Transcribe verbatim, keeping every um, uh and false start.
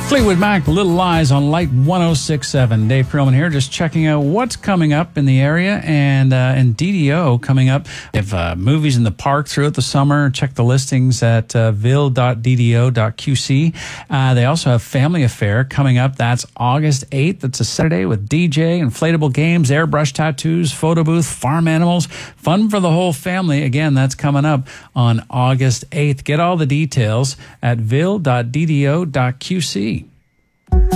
Fleetwood Mac, Little Lies on Light one oh six point seven. Dave Perlman here, just checking out what's coming up in the area, and uh, and D D O coming up. They have uh, movies in the park throughout the summer. Check the listings at uh, ville dot d d o dot q c. Uh, they also have Family Affair coming up. That's August eighth. It's a Saturday with D J, inflatable games, airbrush tattoos, photo booth, farm animals. Fun for the whole family. Again, that's coming up on August eighth. Get all the details at ville dot d d o dot q c.